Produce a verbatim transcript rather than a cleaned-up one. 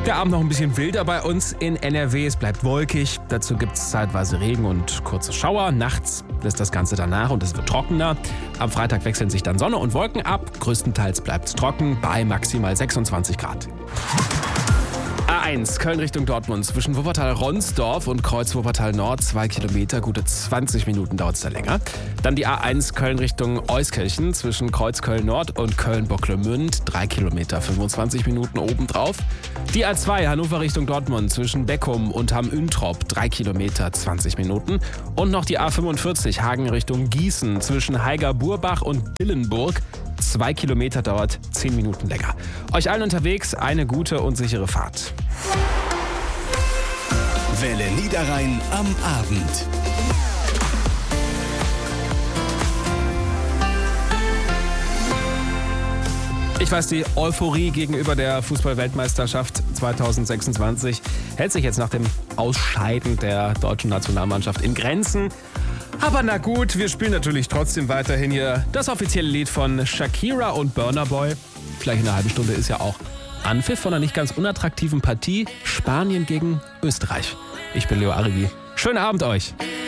Der Abend noch ein bisschen wilder bei uns in N R W. Es bleibt wolkig. Dazu gibt es zeitweise Regen und kurze Schauer. Nachts lässt das Ganze danach und es wird trockener. Am Freitag wechseln sich dann Sonne und Wolken ab. Größtenteils bleibt es trocken bei maximal sechsundzwanzig Grad. A eins, Köln Richtung Dortmund, zwischen Wuppertal-Ronsdorf und Kreuz Wuppertal-Nord, zwei Kilometer, gute zwanzig Minuten dauert es da länger. Dann die A eins, Köln Richtung Euskirchen, zwischen Kreuz Köln-Nord und Köln-Bocklemünd, drei Kilometer, fünfundzwanzig Minuten obendrauf. Die A zwei, Hannover Richtung Dortmund, zwischen Beckum und Hamm-Üntrop, drei Kilometer, zwanzig Minuten. Und noch die A fünfundvierzig, Hagen Richtung Gießen, zwischen Haiger-Burbach und Dillenburg, zwei Kilometer, dauert zehn Minuten länger. Euch allen unterwegs eine gute und sichere Fahrt. Welle Niederrhein am Abend. Ich weiß, die Euphorie gegenüber der Fußball-Weltmeisterschaft zweitausendsechsundzwanzig hält sich jetzt nach dem Ausscheiden der deutschen Nationalmannschaft in Grenzen. Aber na gut, wir spielen natürlich trotzdem weiterhin hier das offizielle Lied von Shakira und Burna Boy. Vielleicht in einer halben Stunde ist ja auch Anpfiff von einer nicht ganz unattraktiven Partie. Spanien gegen Österreich. Ich bin Leo Arrivi. Schönen Abend euch.